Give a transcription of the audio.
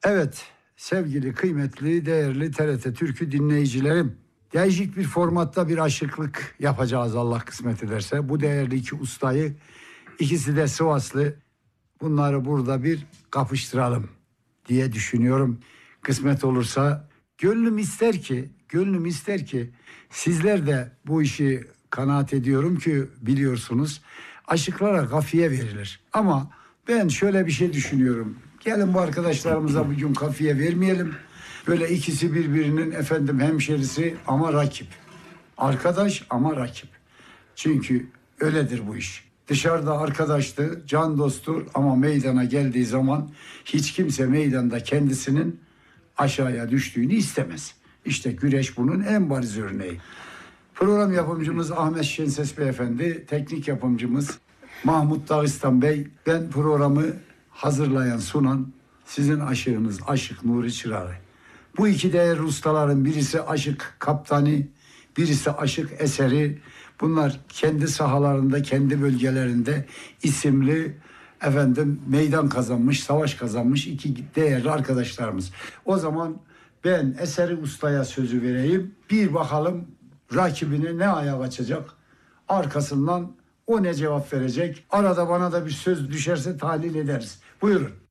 Evet, sevgili, kıymetli, değerli TRT Türk'ü dinleyicilerim. Değişik bir formatta bir aşıklık yapacağız Allah kısmet ederse. Bu değerli iki ustayı, ikisi de Sivaslı. Bunları burada bir kapıştıralım diye düşünüyorum. Kısmet olursa gönlüm ister ki sizler de bu işi kanaat ediyorum ki biliyorsunuz aşıklara kafiye verilir. Ama ben şöyle bir şey düşünüyorum. Gelin bu arkadaşlarımıza bugün kafiye vermeyelim. Böyle ikisi birbirinin hemşerisi ama rakip. Arkadaş ama rakip. Çünkü öyledir bu iş. Dışarıda arkadaştı, can dosttur ama meydana geldiği zaman hiç kimse meydanda kendisinin aşağıya düştüğünü istemez. İşte güreş bunun en bariz örneği. Program yapımcımız Ahmet Şenses Beyefendi, teknik yapımcımız Mahmut Dağıstan Bey, ben programı hazırlayan, sunan sizin aşığınız Aşık Nuri Çırağı. Bu iki değerli ustaların birisi Aşık Kaptanı, birisi Aşık Eseri. Bunlar kendi sahalarında, kendi bölgelerinde isimli meydan kazanmış, savaş kazanmış iki değerli arkadaşlarımız. O zaman ben Eseri Usta'ya sözü vereyim. Bir bakalım rakibine ne ayak açacak? Arkasından o ne cevap verecek? Arada bana da bir söz düşerse tahlil ederiz. Buyurun.